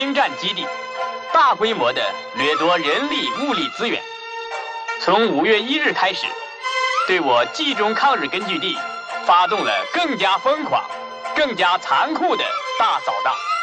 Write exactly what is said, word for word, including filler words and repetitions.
兵占基地，大规模的掠夺人力物力资源。从五月一日开始，对我冀中抗日根据地发动了更加疯狂、更加残酷的大扫荡。